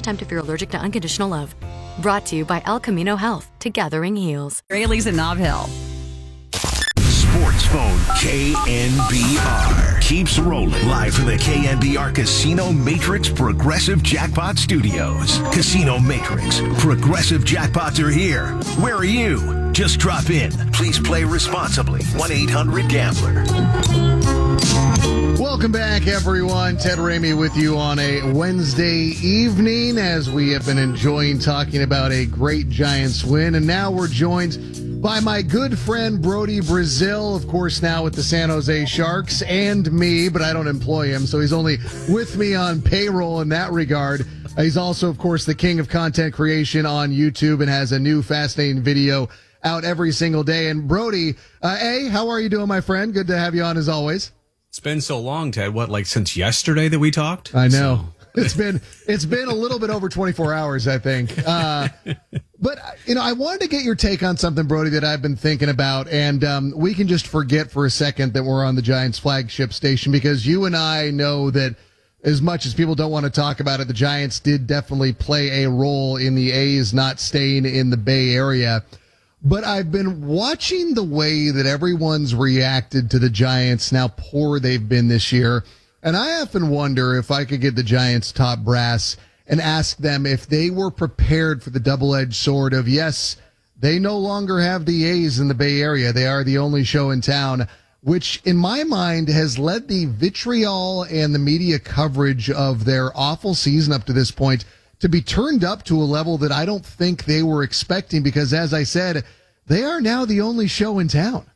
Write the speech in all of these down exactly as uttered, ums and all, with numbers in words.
attempt if you're allergic to unconditional love. Brought to you by El Camino Health. Together Heals. Rayleigh's in Nob Hill. Sports Phone K N B R keeps rolling live from the K N B R Casino Matrix Progressive Jackpot Studios. Casino Matrix Progressive Jackpots are here. Where are you? Just drop in. Please play responsibly. one eight hundred gambler. Welcome back, everyone. Ted Ramey with you on a Wednesday evening as we have been enjoying talking about a great Giants win. And now we're joined by my good friend Brody Brazil, of course, now with the San Jose Sharks, and me, but I don't employ him, so he's only with me on payroll in that regard. He's also, of course, the king of content creation on YouTube and has a new fascinating video out every single day. And Brody, uh, A, how are you doing, my friend? Good to have you on as always. It's been so long, Ted. What, like since yesterday that we talked? I know. So. It's been it's been a little bit over twenty-four hours, I think. Uh, but, you know, I wanted to get your take on something, Brody, that I've been thinking about. And um, we can just forget for a second that we're on the Giants flagship station, because you and I know that as much as people don't want to talk about it, the Giants did definitely play a role in the A's not staying in the Bay Area. But I've been watching the way that everyone's reacted to the Giants, how poor they've been this year. And I often wonder if I could get the Giants top brass and ask them if they were prepared for the double-edged sword of, yes, they no longer have the A's in the Bay Area. They are the only show in town, which in my mind has led the vitriol and the media coverage of their awful season up to this point to be turned up to a level that I don't think they were expecting, because, as I said, they are now the only show in town.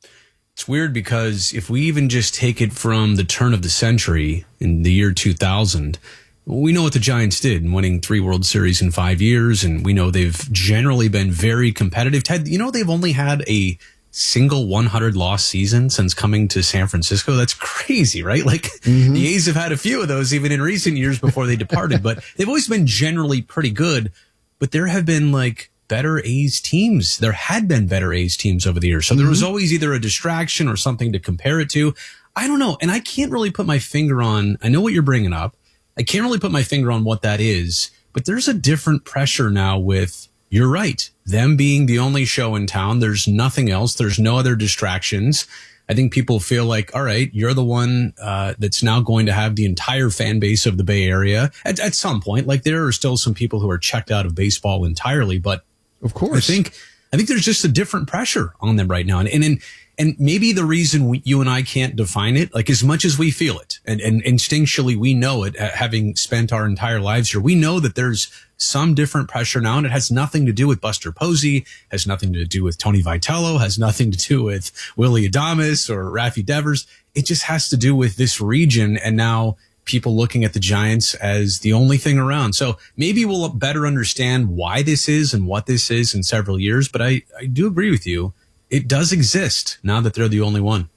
It's weird because if we even just take it from the turn of the century in the year two thousand, we know what the Giants did in winning three World Series in five years, and we know they've generally been very competitive. Ted, you know they've only had a single one hundred loss season since coming to San Francisco. That's crazy, right? Like mm-hmm. the A's have had a few of those even in recent years before they departed, but they've always been generally pretty good. But there have been like better A's teams. There had been better A's teams over the years. So mm-hmm. there was always either a distraction or something to compare it to. I don't know. And I can't really put my finger on, I know what you're bringing up. I can't really put my finger on what that is, but there's a different pressure now with, you're right, them being the only show in town. There's nothing else. There's no other distractions. I think people feel like, all right, you're the one uh, that's now going to have the entire fan base of the Bay Area at, at some point. Like there are still some people who are checked out of baseball entirely, but of course, I think I think there's just a different pressure on them right now, and and and, and maybe the reason we, you and I can't define it, like as much as we feel it, and, and instinctually we know it, having spent our entire lives here, we know that there's some different pressure now, and it has nothing to do with Buster Posey, has nothing to do with Tony Vitello, has nothing to do with Willie Adames or Rafi Devers. It just has to do with this region, and now people looking at the Giants as the only thing around. So maybe we'll better understand why this is and what this is in several years. But I, I do agree with you. It does exist now that they're the only one.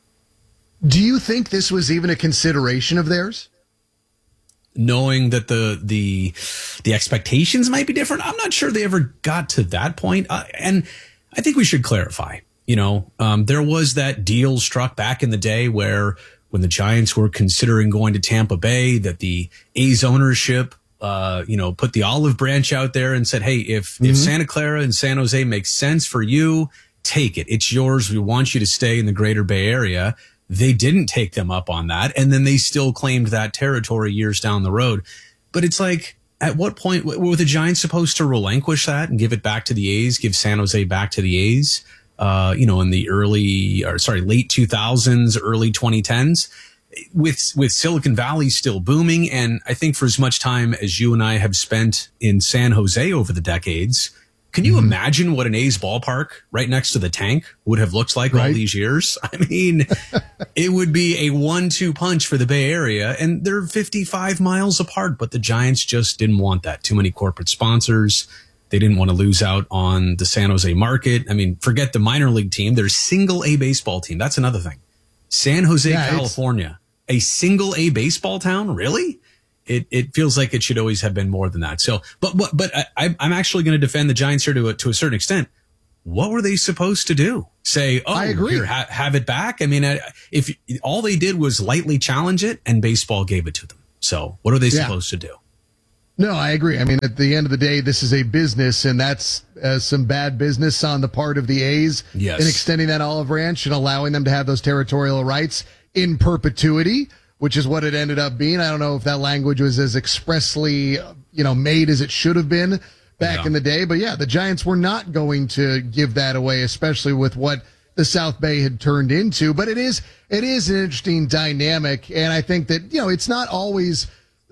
Do you think this was even a consideration of theirs? Knowing that the the the expectations might be different, I'm not sure they ever got to that point. Uh, and I think we should clarify, you know, um, there was that deal struck back in the day where when the Giants were considering going to Tampa Bay, that the A's ownership, uh, you know, put the olive branch out there and said, hey, if, mm-hmm. if Santa Clara and San Jose makes sense for you, take it. It's yours. We want you to stay in the greater Bay Area. They didn't take them up on that. And then they still claimed that territory years down the road. But it's like, at what point were the Giants supposed to relinquish that and give it back to the A's, give San Jose back to the A's? Uh, you know, in the early, or sorry, late two thousands, early twenty tens, with with Silicon Valley still booming. And I think for as much time as you and I have spent in San Jose over the decades, can you mm-hmm. imagine what an A's ballpark right next to the tank would have looked like right. all these years? I mean, it would be a one two punch for the Bay Area, and they're fifty-five miles apart, but the Giants just didn't want that. Too many corporate sponsors. They didn't want to lose out on the San Jose market. I mean, forget the minor league team. Their single A baseball team. That's another thing. San Jose, yeah, California, a single A baseball town. Really? It it feels like it should always have been more than that. So, but but but I, I'm actually going to defend the Giants here to a, to a certain extent. What were they supposed to do? Say, oh, I agree. Here, ha- have it back. I mean, if all they did was lightly challenge it, and baseball gave it to them. So, what are they yeah. supposed to do? No, I agree. I mean, at the end of the day, this is a business, and that's uh, some bad business on the part of the A's yes. in extending that olive branch and allowing them to have those territorial rights in perpetuity, which is what it ended up being. I don't know if that language was as expressly, you know, made as it should have been back yeah. in the day. But yeah, the Giants were not going to give that away, especially with what the South Bay had turned into. But it is, it is an interesting dynamic. And I think that, you know, it's not always,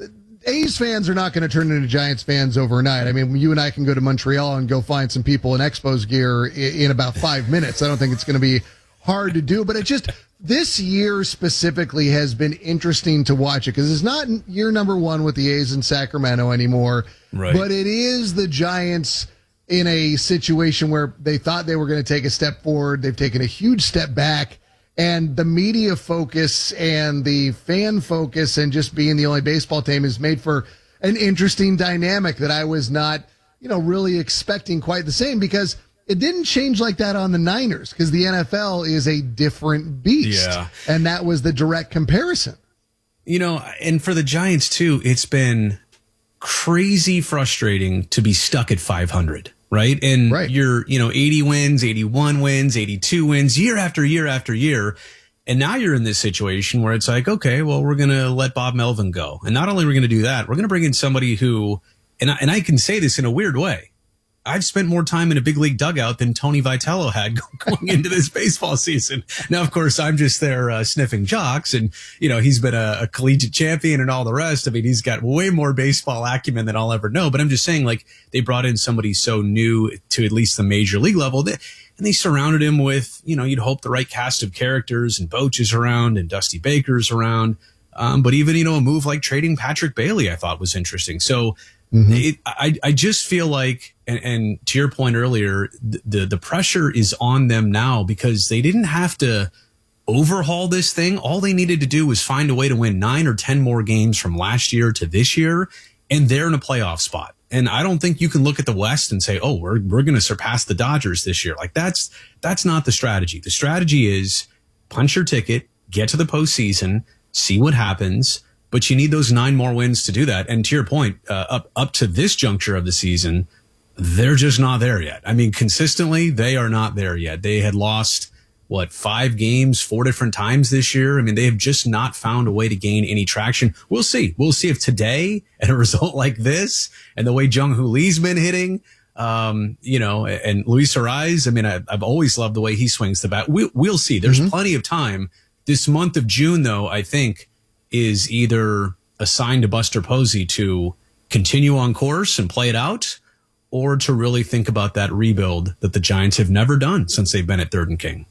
A's fans are not going to turn into Giants fans overnight. I mean, you and I can go to Montreal and go find some people in Expos gear in, in about five minutes. I don't think it's going to be hard to do, but it just, this year specifically has been interesting to watch it because it's not year number one with the A's in Sacramento anymore, right. but it is the Giants in a situation where they thought they were going to take a step forward. They've taken a huge step back, and the media focus and the fan focus and just being the only baseball team has made for an interesting dynamic that I was not, you know, really expecting quite the same, because it didn't change like that on the Niners because the N F L is a different beast. Yeah. And that was the direct comparison. You know, and for the Giants too, it's been crazy frustrating to be stuck at five hundred, right? And right. you're, you know, eighty wins, eighty-one wins, eighty-two wins, year after year after year. And now you're in this situation where it's like, okay, well, we're going to let Bob Melvin go. And not only are we going to do that, we're going to bring in somebody who, and I, and I can say this in a weird way, I've spent more time in a big league dugout than Tony Vitello had going into this baseball season. Now, of course, I'm just there uh, sniffing jocks, and, you know, he's been a, a collegiate champion and all the rest. I mean, he's got way more baseball acumen than I'll ever know. But I'm just saying, like, they brought in somebody so new to at least the major league level, that, and they surrounded him with, you know, you'd hope the right cast of characters, and Boch is around and Dusty Baker's around. Um, but even, you know, a move like trading Patrick Bailey, I thought was interesting. So, Mm-hmm. It, I, I just feel like, and, and to your point earlier, the, the the pressure is on them now because they didn't have to overhaul this thing. All they needed to do was find a way to win nine or ten more games from last year to this year, and they're in a playoff spot. And I don't think you can look at the West and say, oh, we're we're going to surpass the Dodgers this year. Like that's that's not the strategy. The strategy is punch your ticket, get to the postseason, see what happens. But you need those nine more wins to do that. And to your point, uh, up up to this juncture of the season, they're just not there yet. I mean, consistently, they are not there yet. They had lost, what, five games four different times this year. I mean, they have just not found a way to gain any traction. We'll see. We'll see if today, and a result like this, and the way Jung Hoo Lee's been hitting, um, you know, and Luis Arraez, I mean, I, I've always loved the way he swings the bat. We, we'll see. There's mm-hmm. plenty of time. This month of June, though, I think, is either assigned to Buster Posey to continue on course and play it out, or to really think about that rebuild that the Giants have never done since they've been at Third and King.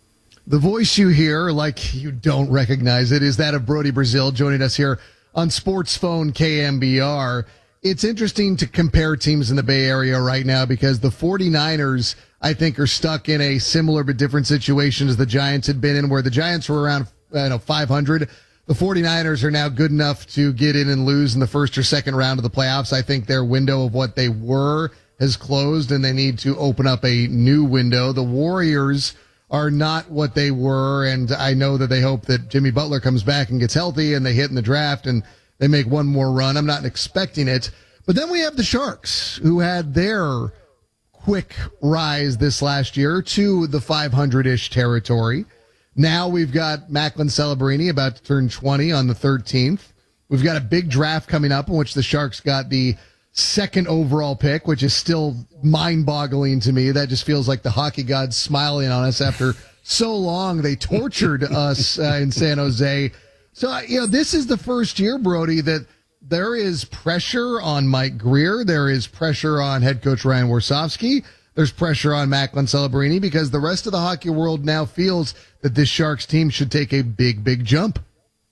The voice you hear, like you don't recognize it, is that of Brody Brazil joining us here on Sports Phone K M B R. It's interesting to compare teams in the Bay Area right now because the 49ers, I think, are stuck in a similar but different situation as the Giants had been in, where the Giants were around you know, five hundred. The 49ers are now good enough to get in and lose in the first or second round of the playoffs. I think their window of what they were has closed, and they need to open up a new window. The Warriors are not what they were, and I know that they hope that Jimmy Butler comes back and gets healthy and they hit in the draft and they make one more run. I'm not expecting it. But then we have the Sharks, who had their quick rise this last year to the five hundred-ish territory. Now we've got Macklin Celebrini about to turn twenty on the thirteenth. We've got a big draft coming up in which the Sharks got the second overall pick, which is still mind-boggling to me. That just feels like the hockey gods smiling on us after so long. They tortured us uh, in San Jose. So, you know, this is the first year, Brody, that there is pressure on Mike Grier. There is pressure on head coach Ryan Warsofsky. There's pressure on Macklin Celebrini because the rest of the hockey world now feels that this Sharks team should take a big, big jump.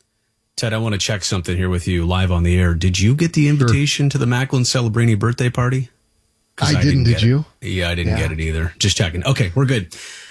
Ted, I want to check something here with you live on the air. Did you get the invitation sure. to the Macklin Celebrini birthday party? I, I didn't, didn't did you? It. Yeah, I didn't yeah. get it either. Just checking. Okay, we're good.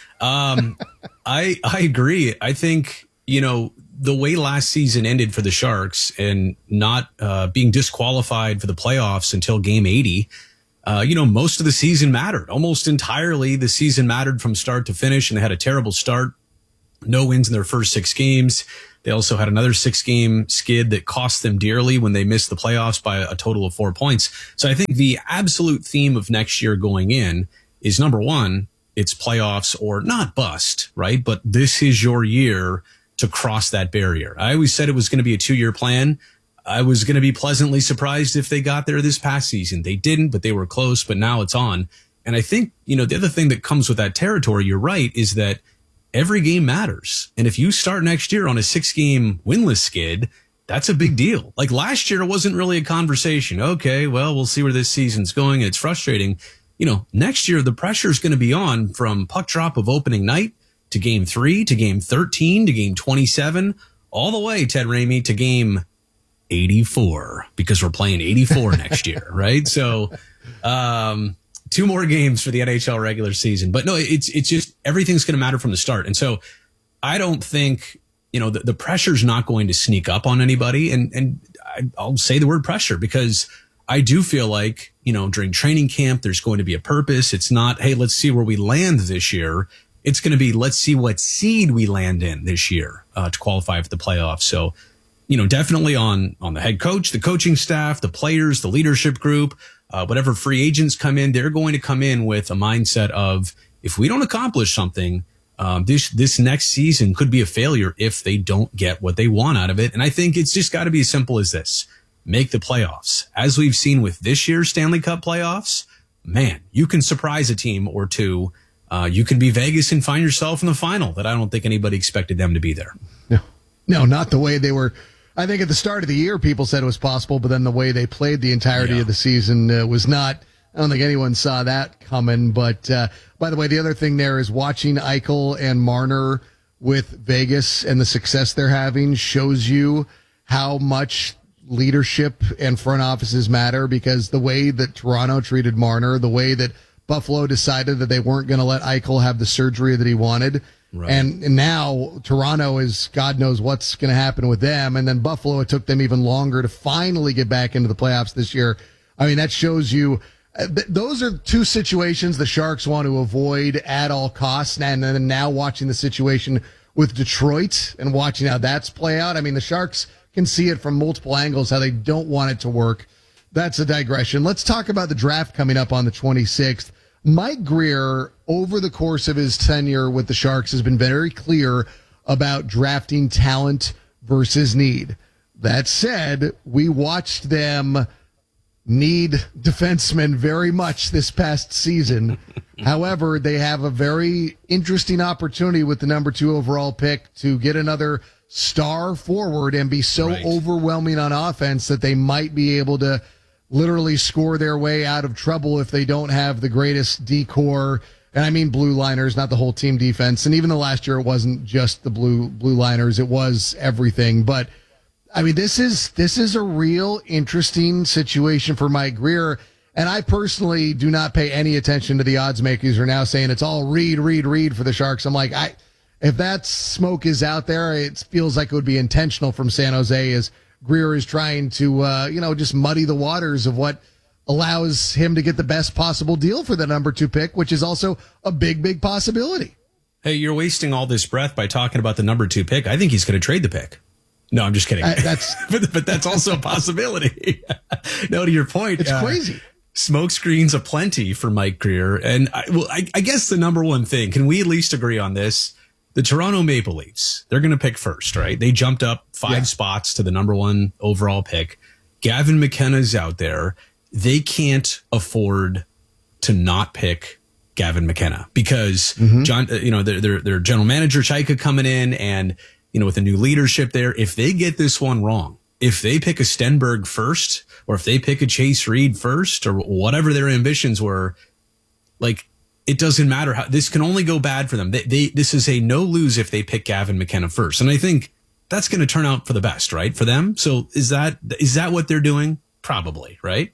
Um, I I agree. I think, you know, the way last season ended for the Sharks and not uh, being disqualified for the playoffs until game eighty, Uh, you know, most of the season mattered. Almost entirely the season mattered from start to finish, and they had a terrible start. no wins in their first six games. They also had another six-game skid that cost them dearly when they missed the playoffs by a total of four points. So I think the absolute theme of next year going in is, number one, it's playoffs or not bust, right? But this is your year to cross that barrier. I always said it was going to be a two-year plan. I was going to be pleasantly surprised if they got there this past season. They didn't, but they were close, but now it's on. And I think, you know, the other thing that comes with that territory, you're right, is that every game matters. And if you start next year on a six-game winless skid, that's a big deal. Like last year, it wasn't really a conversation. Okay, well, we'll see where this season's going. It's frustrating. You know, next year, the pressure is going to be on from puck drop of opening night to game three, to game thirteen, to game twenty-seven, all the way, Ted Ramey, to game eighty-four, because we're playing eighty-four next year, right? So, um, two more games for the N H L regular season. But no, it's it's just everything's going to matter from the start. And so I don't think, you know, the, the pressure's not going to sneak up on anybody. And, and I, I'll say the word pressure because I do feel like, you know, during training camp, there's going to be a purpose. It's not, hey, let's see where we land this year. It's going to be, let's see what seed we land in this year uh, to qualify for the playoffs. So, you know, definitely on, on the head coach, the coaching staff, the players, the leadership group, uh, whatever free agents come in, they're going to come in with a mindset of, if we don't accomplish something, um, this, this next season could be a failure if they don't get what they want out of it. And I think it's just got to be as simple as this. Make the playoffs. As we've seen with this year's Stanley Cup playoffs, man, you can surprise a team or two. Uh, you can be Vegas and find yourself in the final that I don't think anybody expected them to be there. No, no, not the way they were. I think at the start of the year, people said it was possible, but then the way they played the entirety yeah. of the season uh, was not. I don't think anyone saw that coming. But uh, by the way, the other thing there is watching Eichel and Marner with Vegas and the success they're having shows you how much leadership and front offices matter, because the way that Toronto treated Marner, the way that Buffalo decided that they weren't going to let Eichel have the surgery that he wanted. Right. And, and now Toronto is, God knows what's going to happen with them. And then Buffalo, it took them even longer to finally get back into the playoffs this year. I mean, that shows you uh, th- those are two situations the Sharks want to avoid at all costs. And then now watching the situation with Detroit and watching how that's play out. I mean, the Sharks can see it from multiple angles, how they don't want it to work. That's a digression. Let's talk about the draft coming up on the twenty-sixth. Mike Grier, over the course of his tenure with the Sharks, has been very clear about drafting talent versus need. That said, we watched them need defensemen very much this past season. However, they have a very interesting opportunity with the number two overall pick to get another star forward and be so right. overwhelming on offense that they might be able to literally score their way out of trouble if they don't have the greatest D-core. And I mean blue liners, not the whole team defense. And even the last year, it wasn't just the blue blue liners. It was everything. But I mean, this is this is a real interesting situation for Mike Grier. And I personally do not pay any attention to the odds makers who are now saying it's all read, read, read for the Sharks. I'm like, I if that smoke is out there, it feels like it would be intentional from San Jose, as Grier is trying to, uh, you know, just muddy the waters of what allows him to get the best possible deal for the number two pick, which is also a big, big possibility. Hey, you're wasting all this breath by talking about the number two pick. I think he's going to trade the pick. No, I'm just kidding. Uh, that's but, but that's also a possibility. No, to your point. It's uh, crazy. Smoke screens aplenty for Mike Grier. And I, well, I, I guess the number one thing, can we at least agree on this? The Toronto Maple Leafs, they're going to pick first, right? They jumped up five yeah. spots to the number one overall pick. Gavin McKenna's out there. They can't afford to not pick Gavin McKenna because mm-hmm. John, you know, their, their, their general manager, Chaika, coming in and, you know, with the new leadership there, if they get this one wrong, if they pick a Stenberg first, or if they pick a Chase Reed first, or whatever their ambitions were, like, it doesn't matter how this can only go bad for them. They, they, this is a no lose if they pick Gavin McKenna first. And I think that's going to turn out for the best, right? For them. So is that, is that what they're doing? Probably, right?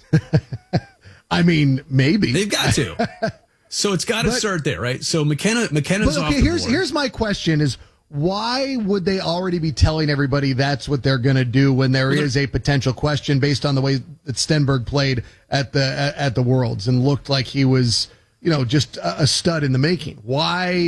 I mean, maybe they've got to. So it's got to start there, right? So McKenna, McKenna's but okay, off the here's, board. Here's my question is, why would they already be telling everybody that's what they're going to do when there well, is a potential question based on the way that Stenberg played at the, at the Worlds and looked like he was, you know, just a stud in the making? Why,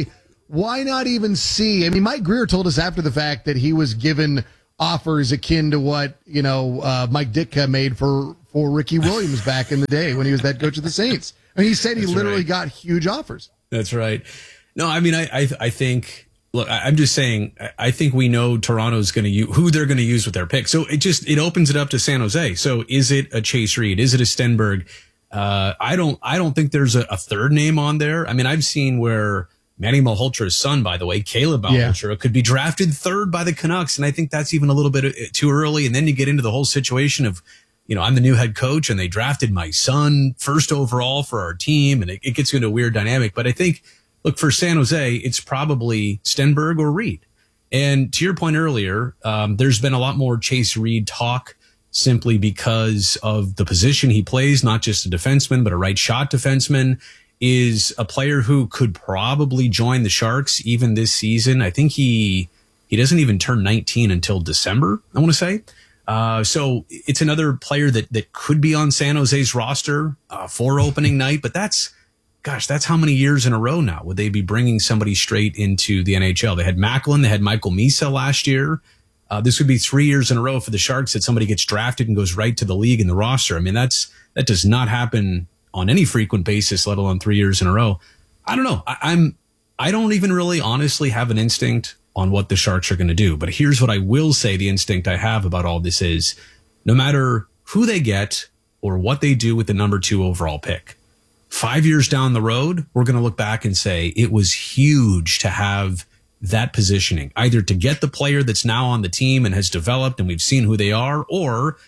why not even see? I mean, Mike Greer told us after the fact that he was given offers akin to what, you know, uh, Mike Ditka made for, for Ricky Williams back in the day when he was that coach of the Saints. I mean, he said he That's literally right. got huge offers. That's right. No, I mean, I, I, I think, look, I, I'm just saying, I, I think we know Toronto's going to use who they're going to use with their pick. So it just, it opens it up to San Jose. So is it a Chase Reed? Is it a Stenberg? Uh, I don't, I don't think there's a, a third name on there. I mean, I've seen where Manny Malholtra's son, by the way, Caleb Malholtra, yeah. could be drafted third by the Canucks. And I think that's even a little bit too early. And then you get into the whole situation of, you know, I'm the new head coach and they drafted my son first overall for our team. And it, it gets into a weird dynamic. But I think, look, for San Jose, it's probably Stenberg or Reed. And to your point earlier, um, there's been a lot more Chase Reed talk simply because of the position he plays, not just a defenseman, but a right shot defenseman. Is a player who could probably join the Sharks even this season. I think he he doesn't even turn nineteen until December, I want to say. Uh, so it's another player that that could be on San Jose's roster uh, for opening night. But that's, gosh, that's how many years in a row now would they be bringing somebody straight into the N H L? They had Macklin, they had Michael Misa last year. Uh, this would be three years in a row for the Sharks that somebody gets drafted and goes right to the league in the roster. I mean, that's that does not happen on any frequent basis, let alone three years in a row. I don't know. I, I'm, I don't even really honestly have an instinct on what the Sharks are going to do. But here's what I will say the instinct I have about all this is, no matter who they get or what they do with the number two overall pick, five years down the road, we're going to look back and say it was huge to have that positioning, either to get the player that's now on the team and has developed and we've seen who they are, or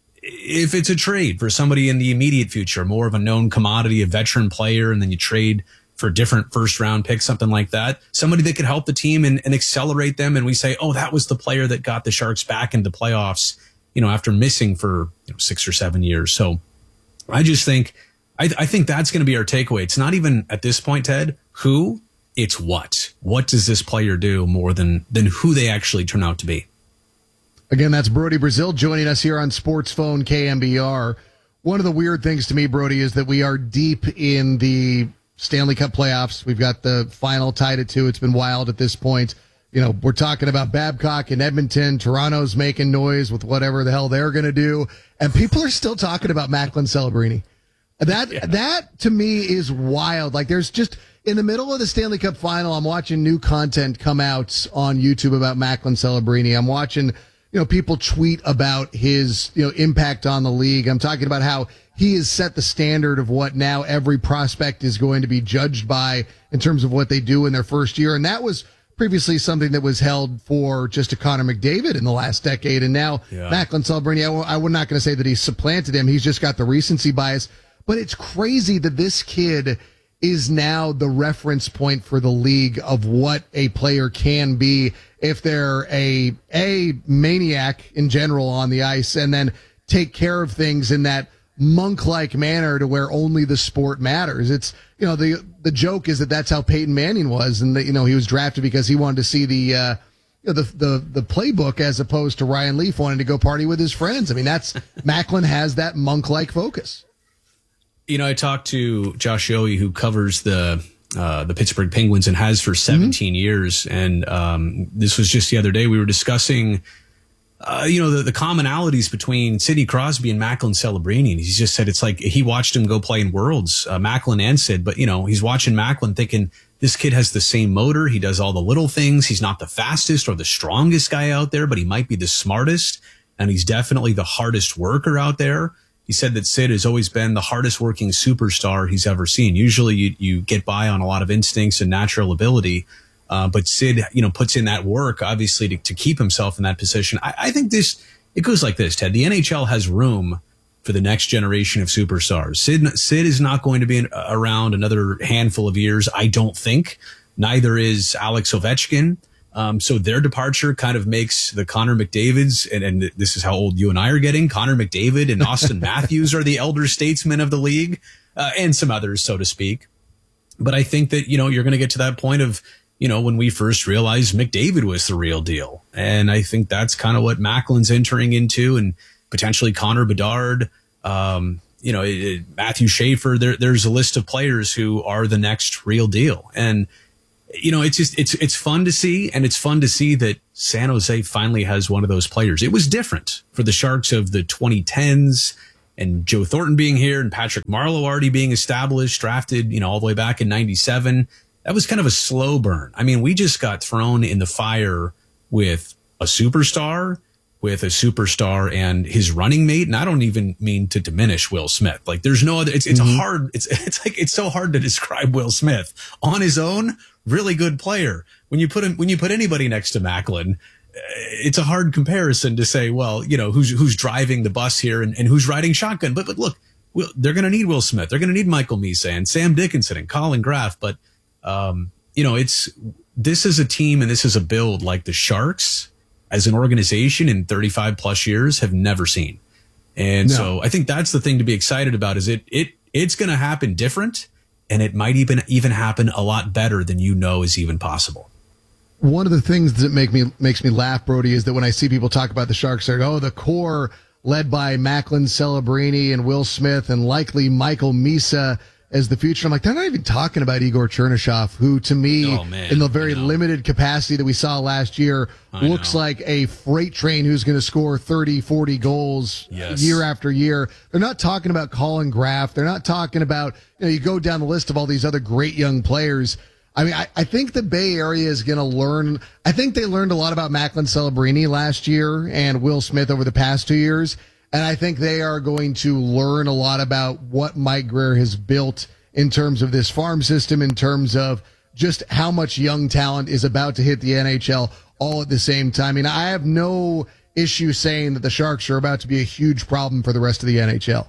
if it's a trade for somebody in the immediate future, more of a known commodity, a veteran player, and then you trade for a different first round pick, something like that, somebody that could help the team and, and accelerate them. And we say, oh, that was the player that got the Sharks back into the playoffs, you know, after missing for you know, six or seven years. So I just think, I, I think that's going to be our takeaway. It's not even at this point, Ted, who, it's what. What does this player do more than than who they actually turn out to be? Again, that's Brody Brazil joining us here on Sports Phone K M B R. One of the weird things to me, Brody, is that we are deep in the Stanley Cup playoffs. We've got the final tied at two. It's been wild at this point. You know, we're talking about Babcock in Edmonton. Toronto's making noise with whatever the hell they're going to do. And people are still talking about Macklin Celebrini. That, yeah. that to me is wild. Like, there's just, in the middle of the Stanley Cup final, I'm watching new content come out on YouTube about Macklin Celebrini. I'm watching, you know, people tweet about his, you know, impact on the league. I'm talking about how he has set the standard of what now every prospect is going to be judged by in terms of what they do in their first year. And that was previously something that was held for just a Connor McDavid in the last decade. And now yeah. Macklin Celebrini, I, I'm not going to say that he's supplanted him. He's just got the recency bias. But it's crazy that this kid is now the reference point for the league of what a player can be if they're a a maniac in general on the ice, and then take care of things in that monk-like manner to where only the sport matters. It's, you know, the the joke is that that's how Peyton Manning was, and that, you know, he was drafted because he wanted to see the uh, you know, the the the playbook as opposed to Ryan Leaf wanting to go party with his friends. I mean, that's Macklin has that monk-like focus. You know, I talked to Josh Yohe, who covers the uh, the Pittsburgh Penguins and has for seventeen mm-hmm. years. And um, this was just the other day. We were discussing, uh, you know, the, the commonalities between Sidney Crosby and Macklin Celebrini. And he just said it's like he watched him go play in Worlds, uh, Macklin and Sid. But, you know, he's watching Macklin thinking this kid has the same motor. He does all the little things. He's not the fastest or the strongest guy out there, but he might be the smartest. And he's definitely the hardest worker out there. He said that Sid has always been the hardest working superstar he's ever seen. Usually you, you get by on a lot of instincts and natural ability. Uh, but Sid, you know, puts in that work, obviously, to, to keep himself in that position. I, I think this, it goes like this, Ted. The N H L has room for the next generation of superstars. Sid, Sid is not going to be in, uh, around another handful of years, I don't think. Neither is Alex Ovechkin. Um, so their departure kind of makes the Connor McDavids, and, and this is how old you and I are getting, Connor McDavid and Austin Matthews are the elder statesmen of the league, uh, and some others, so to speak. But I think that, you know, you're going to get to that point of, you know, when we first realized McDavid was the real deal. And I think that's kind of what Macklin's entering into, and potentially Connor Bedard, um, you know, it, it, Matthew Schaefer. There, there's a list of players who are the next real deal. And you know, it's just, it's, it's fun to see. And it's fun to see that San Jose finally has one of those players. It was different for the Sharks of the twenty tens and Joe Thornton being here and Patrick Marleau already being established, drafted, you know, all the way back in ninety-seven. That was kind of a slow burn. I mean, we just got thrown in the fire with a superstar, with a superstar and his running mate. And I don't even mean to diminish Will Smith. Like there's no other, it's, it's mm-hmm. hard. It's, it's like, it's so hard to describe Will Smith on his own. Really good player. When you put him, when you put anybody next to Macklin, it's a hard comparison to say, well, you know, who's, who's driving the bus here and, and who's riding shotgun. But, but look, they're going to need Will Smith. They're going to need Michael Misa and Sam Dickinson and Colin Graff. But, um, you know, it's, this is a team and this is a build like the Sharks as an organization in thirty-five plus years have never seen. And no. so I think that's the thing to be excited about is it, it, it's going to happen different and it might even, even happen a lot better than you know is even possible. One of the things that make me, makes me laugh, Brody, is that when I see people talk about the Sharks, they're, oh, the core led by Macklin Celebrini and Will Smith and likely Michael Misa as the future. I'm like, they're not even talking about Igor Chernyshov, who to me, oh, man, in the very limited capacity that we saw last year, I looks know. like a freight train who's going to score thirty, forty goals yes. year after year. They're not talking about Colin Graff. They're not talking about, you know, you go down the list of all these other great young players. I mean, I, I think the Bay Area is going to learn. I think they learned a lot about Macklin Celebrini last year and Will Smith over the past two years. And I think they are going to learn a lot about what Mike Grier has built in terms of this farm system, in terms of just how much young talent is about to hit the N H L all at the same time. I mean, I have no issue saying that the Sharks are about to be a huge problem for the rest of the N H L.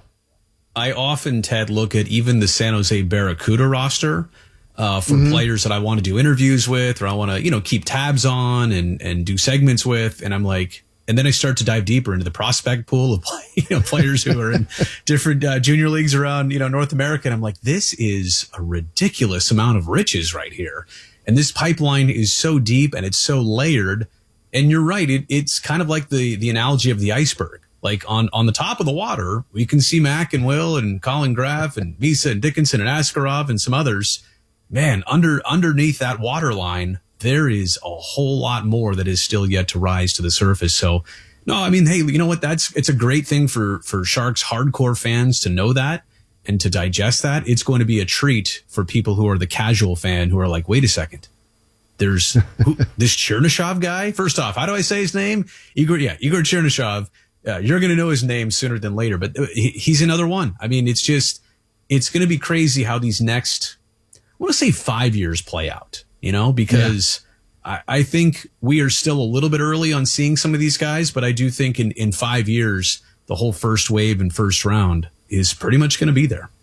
I often, Ted, look at even the San Jose Barracuda roster uh, for mm-hmm. players that I want to do interviews with or I want to, you know, keep tabs on and, and do segments with. And I'm like, and then I start to dive deeper into the prospect pool of you know, players who are in different uh, junior leagues around, you know, North America. And I'm like, this is a ridiculous amount of riches right here. And this pipeline is so deep and it's so layered. And you're right. It, it's kind of like the, the analogy of the iceberg. Like on, on the top of the water, we can see Mac and Will and Colin Graff and Misa and Dickinson and Askarov and some others. Man, under, underneath that water line, there is a whole lot more that is still yet to rise to the surface. So, no, I mean, hey, you know what? That's, it's a great thing for, for Sharks hardcore fans to know that and to digest that. It's going to be a treat for people who are the casual fan who are like, wait a second. There's who, this Chernyshov guy. First off, how do I say his name? Igor. Yeah. Igor Chernyshov. Uh, you're going to know his name sooner than later, but he, he's another one. I mean, it's just, it's going to be crazy how these next, I want to say five years play out. You know, because yeah. I, I think we are still a little bit early on seeing some of these guys, but I do think in, in five years, the whole first wave and first round is pretty much going to be there.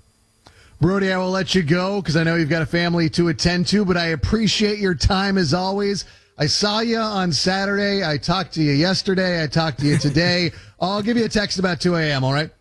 Brody, I will let you go because I know you've got a family to attend to, but I appreciate your time as always. I saw you on Saturday. I talked to you yesterday. I talked to you today. I'll give you a text about two a.m., all right?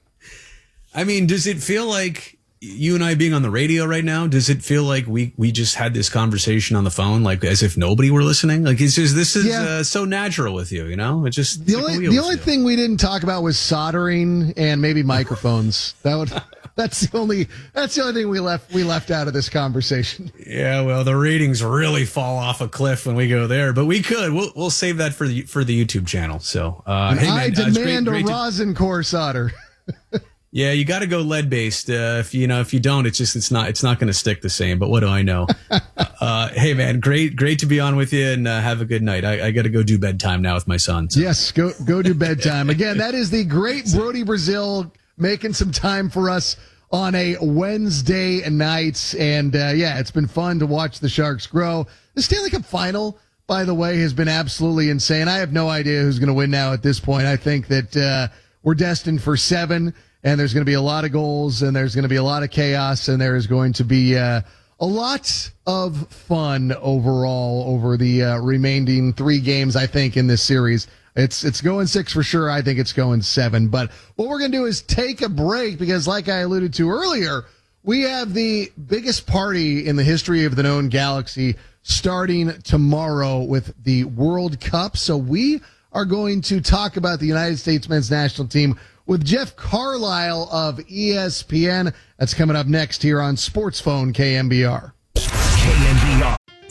I mean, does it feel like you and I being on the radio right now, does it feel like we, we just had this conversation on the phone, like as if nobody were listening? Like it's just, this is yeah. uh, so natural with you, you know, it's just the only, the only thing we didn't talk about was soldering and maybe microphones. That would, that's the only, that's the only thing we left, we left out of this conversation. Yeah. Well, the ratings really fall off a cliff when we go there, but we could, we'll, we'll save that for the, for the YouTube channel. So, uh, hey, man, I demand uh, great, great a rosin to- core solder. Yeah, you got to go lead based. Uh, if you know, if you don't, it's just it's not it's not going to stick the same. But what do I know? uh, hey, man, great great to be on with you, and uh, have a good night. I, I got to go do bedtime now with my son. So. Yes, go go do bedtime. Again, that is the great Brody Brazil making some time for us on a Wednesday night, and uh, yeah, it's been fun to watch the Sharks grow. The Stanley Cup Final, by the way, has been absolutely insane. I have no idea who's going to win now at this point. I think that uh, we're destined for seven. And there's going to be a lot of goals, and there's going to be a lot of chaos, and there is going to be uh, a lot of fun overall over the uh, remaining three games, I think, in this series. It's it's going six for sure. I think it's going seven. But what we're going to do is take a break because, like I alluded to earlier, we have the biggest party in the history of the known galaxy starting tomorrow with the World Cup. So we are going to talk about the United States men's national team with Jeff Carlisle of E S P N. That's coming up next here on Sports Phone K M B R. K M B R.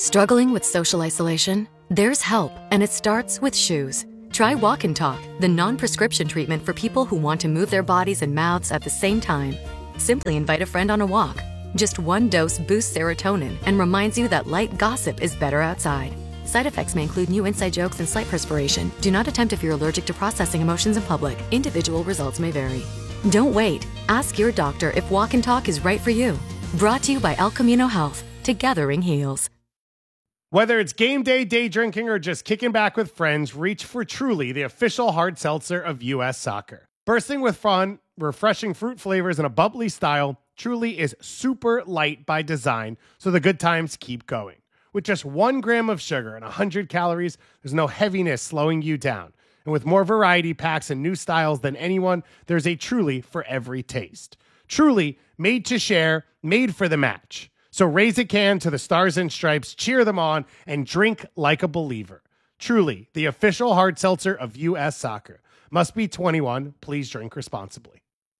Struggling with social isolation? There's help, and it starts with shoes. Try Walk and Talk, the non-prescription treatment for people who want to move their bodies and mouths at the same time. Simply invite a friend on a walk. Just one dose boosts serotonin and reminds you that light gossip is better outside. Side effects may include new inside jokes and slight perspiration. Do not attempt if you're allergic to processing emotions in public. Individual results may vary. Don't wait. Ask your doctor if Walk and Talk is right for you. Brought to you by El Camino Health. Togethering heals. Whether it's game day, day drinking, or just kicking back with friends, reach for Truly, the official hard seltzer of U S Soccer. Bursting with fun, refreshing fruit flavors, and a bubbly style, Truly is super light by design, so the good times keep going. With just one gram of sugar and one hundred calories, there's no heaviness slowing you down. And with more variety packs and new styles than anyone, there's a Truly for every taste. Truly, made to share, made for the match. So raise a can to the Stars and Stripes, cheer them on, and drink like a believer. Truly, the official hard seltzer of U S Soccer. Must be twenty-one. Please drink responsibly.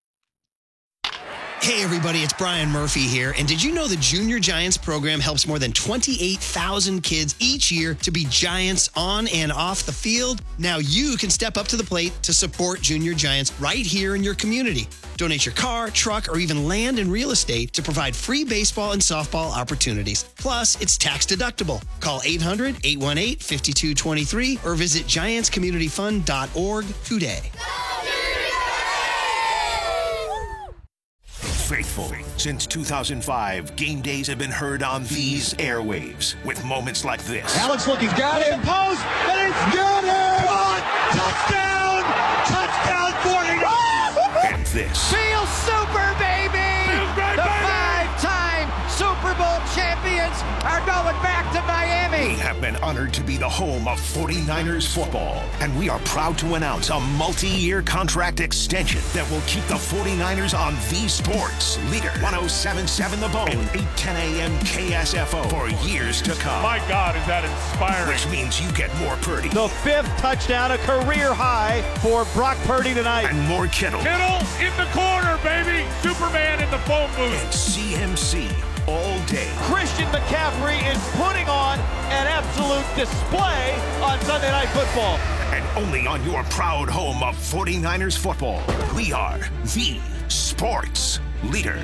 Hey everybody, it's Brian Murphy here. And did you know the Junior Giants program helps more than twenty-eight thousand kids each year to be giants on and off the field? Now you can step up to the plate to support Junior Giants right here in your community. Donate your car, truck, or even land and real estate to provide free baseball and softball opportunities. Plus, it's tax deductible. Call eight hundred, eight one eight, five two two three or visit giants community fund dot org today. Faithful. Since two thousand five, game days have been heard on these airwaves with moments like this. Alex looking, got him, post, and it's got him! Touchdown! Touchdown, forty! And this. Feel super, baby! Feels great, the baby! Five-time Super Bowl champions are going back to Miami! We have been honored to be the home of forty-niners football, and we are proud to announce a multi-year contract extension that will keep the forty-niners on the sports leader. ten seventy-seven The Bone and eight ten a.m. K S F O for years to come. My God, is that inspiring. Which means you get more Purdy. The fifth touchdown, a career high for Brock Purdy tonight. And more Kittle. Kittle in the corner, baby. Superman in the phone booth. And C M C all day. Christian McCaffrey is putting on an absolute display on Sunday Night Football. And only on your proud home of forty-niners football, we are the sports leader.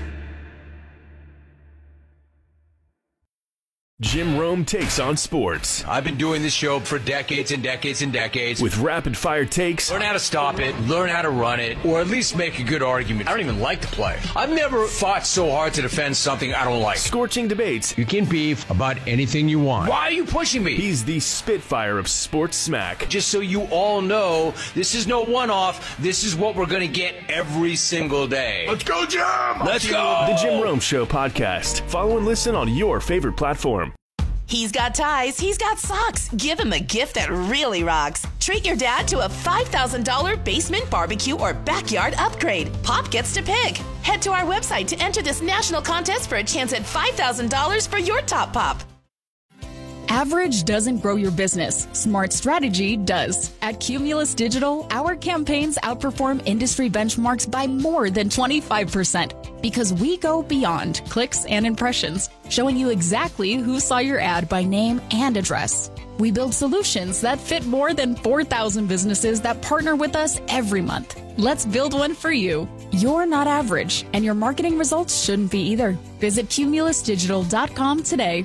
Jim Rome takes on sports. I've been doing this show for decades and decades and decades. With rapid-fire takes. Learn how to stop it, learn how to run it, or at least make a good argument. I don't even like the play. I've never fought so hard to defend something I don't like. Scorching debates. You can beef about anything you want. Why are you pushing me? He's the Spitfire of sports smack. Just so you all know, this is no one-off. This is what we're going to get every single day. Let's go, Jim! Let's go! The Jim Rome Show podcast. Follow and listen on your favorite platform. He's got ties, he's got socks. Give him a gift that really rocks. Treat your dad to a five thousand dollars basement barbecue or backyard upgrade. Pop gets to pick. Head to our website to enter this national contest for a chance at five thousand dollars for your top pop. Average doesn't grow your business. Smart strategy does. At Cumulus Digital, our campaigns outperform industry benchmarks by more than twenty-five percent because we go beyond clicks and impressions, showing you exactly who saw your ad by name and address. We build solutions that fit more than four thousand businesses that partner with us every month. Let's build one for you. You're not average, and your marketing results shouldn't be either. Visit cumulus digital dot com today.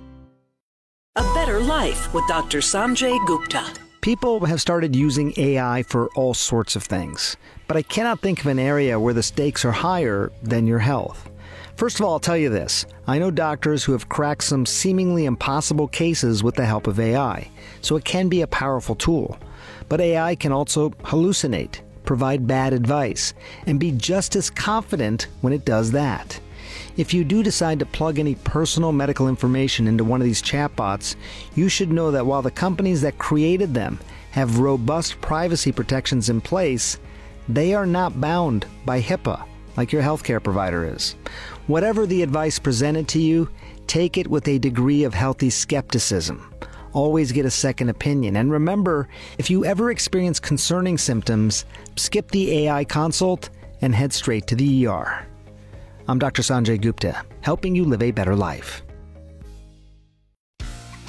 A Better Life with Doctor Sanjay Gupta. People have started using A I for all sorts of things, but I cannot think of an area where the stakes are higher than your health. First of all, I'll tell you this. I know doctors who have cracked some seemingly impossible cases with the help of A I, so it can be a powerful tool. But A I can also hallucinate, provide bad advice, and be just as confident when it does that. If you do decide to plug any personal medical information into one of these chatbots, you should know that while the companies that created them have robust privacy protections in place, they are not bound by HIPAA like your healthcare provider is. Whatever the advice presented to you, take it with a degree of healthy skepticism. Always get a second opinion. And remember, if you ever experience concerning symptoms, skip the A I consult and head straight to the E R. I'm Doctor Sanjay Gupta, helping you live a better life.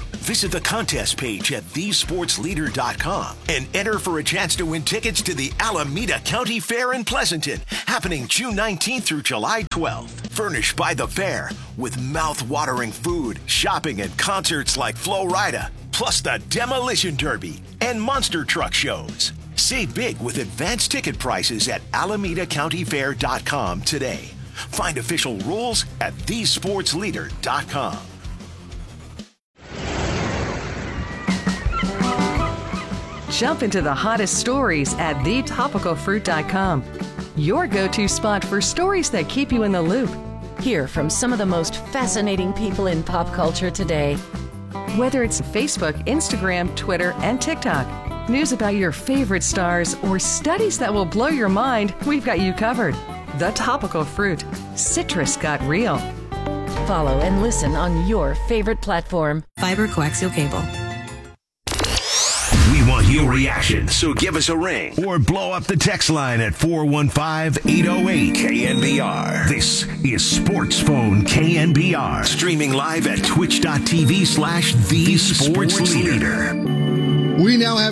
Visit the contest page at the sports leader dot com and enter for a chance to win tickets to the Alameda County Fair in Pleasanton, happening June nineteenth through July twelfth. Furnished by the fair with mouth-watering food, shopping, and concerts like Flo Rida, plus the Demolition Derby and monster truck shows. Save big with advanced ticket prices at alameda county fair dot com today. Find official rules at the sports leader dot com. Jump into the hottest stories at the topical fruit dot com. Your go-to spot for stories that keep you in the loop. Hear from some of the most fascinating people in pop culture today. Whether it's Facebook, Instagram, Twitter, and TikTok, news about your favorite stars, or studies that will blow your mind, we've got you covered. The Topical Fruit. Citrus got real. Follow and listen on your favorite platform. Fiber coaxial cable. We want your reaction, so give us a ring or blow up the text line at four one five, eight oh eight, K N B R. This is Sports Phone K N B R, streaming live at twitch dot t v slash the sports leader. We now have